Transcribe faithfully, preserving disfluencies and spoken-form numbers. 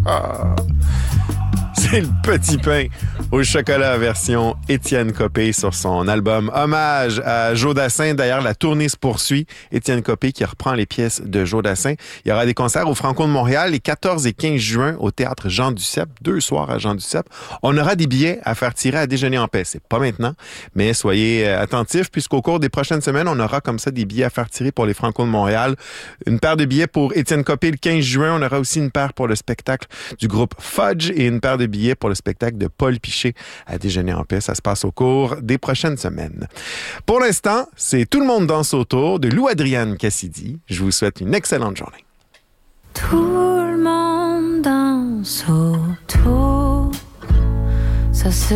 C'est le petit pain au chocolat version Étienne Copé sur son album Hommage à Joe Dassin. D'ailleurs, la tournée se poursuit. Étienne Copé qui reprend les pièces de Joe Dassin. Il y aura des concerts au Franco de Montréal les quatorze et quinze juin au théâtre Jean Duceppe. Deux soirs à Jean Duceppe. On aura des billets à faire tirer à déjeuner en paix. C'est pas maintenant, mais soyez attentifs puisqu'au cours des prochaines semaines, on aura comme ça des billets à faire tirer pour les Franco de Montréal. Une paire de billets pour Étienne Copé le quinze juin. On aura aussi une paire pour le spectacle du groupe Fudge et une paire de billets pour le spectacle de Paul Piché à déjeuner en paix. Ça se passe au cours des prochaines semaines. Pour l'instant, c'est Tout le monde danse autour de Lou-Adrienne Cassidy. Je vous souhaite une excellente journée. Tout le monde danse autour, ça se